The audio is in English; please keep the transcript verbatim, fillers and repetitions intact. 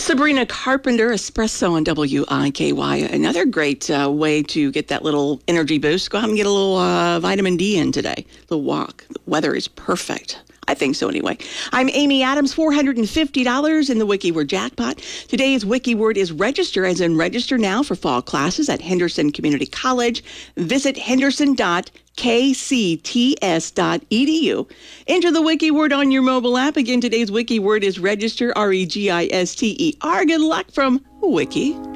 Sabrina Carpenter, Espresso on W I K Y. Another great uh, way to get that little energy boost. Go out and get a little uh, vitamin D in today. The walk. The weather is perfect. I think so anyway. I'm Amy Adams, four hundred fifty dollars in the WikiWord jackpot. Today's WikiWord is register, as in register now for fall classes at Henderson Community College. Visit henderson dot k c t s dot e d u. Enter the WikiWord on your mobile app. Again, today's WikiWord is register, R E G I S T E R. Good luck from Wiki.